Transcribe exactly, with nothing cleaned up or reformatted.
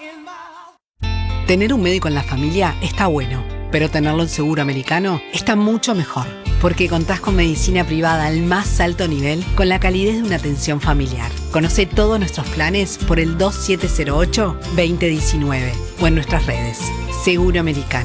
Tener un médico en la familia está bueno, pero tenerlo en Seguro Americano está mucho mejor, porque contás con medicina privada al más alto nivel con la calidez de una atención familiar. Conoce todos nuestros planes por el dos siete cero ocho, dos cero uno nueve o en nuestras redes. Seguro Americano.